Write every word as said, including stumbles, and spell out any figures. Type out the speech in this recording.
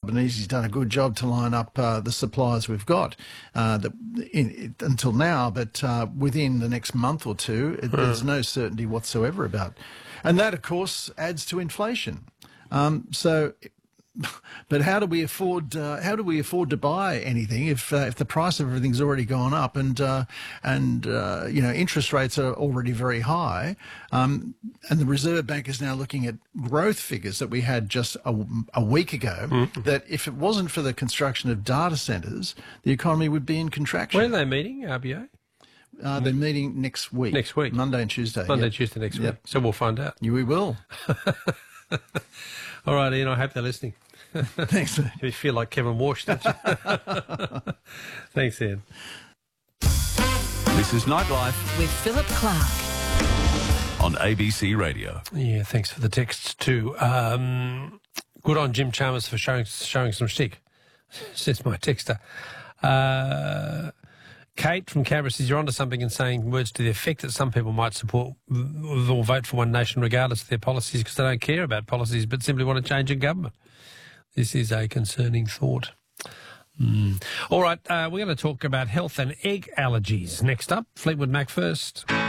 Albanese's done a good job to line up uh, the suppliers we've got uh, that in, in, until now, but uh, within the next month or two, it, there's no certainty whatsoever about. And that, of course, adds to inflation. Um, so, but how do we afford? Uh, how do we afford to buy anything if uh, if the price of everything's already gone up and uh, and uh, you know interest rates are already very high, um, and the Reserve Bank is now looking at growth figures that we had just a, a week ago. Mm-hmm. That if it wasn't for the construction of data centres, the economy would be in contraction. When are they meeting, R B A? Uh, they're meeting next week. Next week, Monday and Tuesday. Monday, yep. Tuesday next yep. week. So we'll find out. Yeah, we will. All right, Ian. I hope they're listening. Thanks. You feel like Kevin Walsh, don't you? Thanks, Ian. This is Nightlife with Philip Clark on A B C Radio. Yeah, thanks for the text too. Um, good on Jim Chalmers for showing showing some stick, says my texter. Uh, Kate from Canberra says you're onto something in saying words to the effect that some people might support or vote for One Nation regardless of their policies because they don't care about policies but simply want to change a government. This is a concerning thought. Mm. All right, uh, we're going to talk about health and egg allergies. Next up, Fleetwood Mac first.